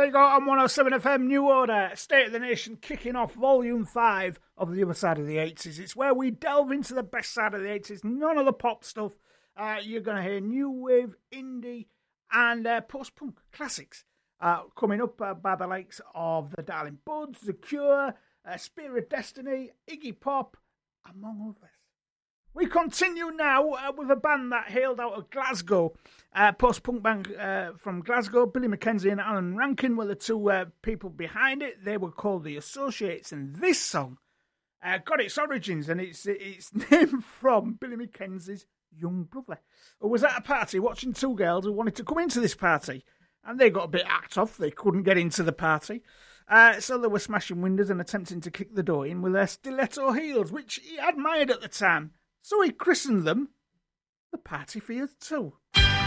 There you go, on 107 FM, New Order, State of the Nation, kicking off Volume 5 of The Other Side of the 80s. It's where we delve into the best side of the 80s, none of the pop stuff. You're going to hear new wave, indie, and post-punk classics coming up by the likes of the Darling Buds, The Cure, Spear of Destiny, Iggy Pop, among others. We continue now with a band that hailed out of Glasgow, post-punk band from Glasgow. Billy Mackenzie and Alan Rankin were the two people behind it. They were called The Associates, and this song got its origins, and it's named from Billy Mackenzie's young brother, who was at a party watching two girls who wanted to come into this party, and they got a bit act off. They couldn't get into the party. So they were smashing windows and attempting to kick the door in with their stiletto heels, which he admired at the time. So he christened them the Party Fears 2.